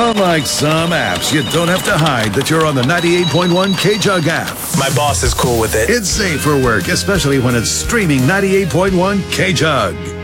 Unlike some apps, you don't have to hide that you're on the 98.1 K-Jug app. My boss is cool with it. It's safe for work, especially when it's streaming 98.1 K-Jug.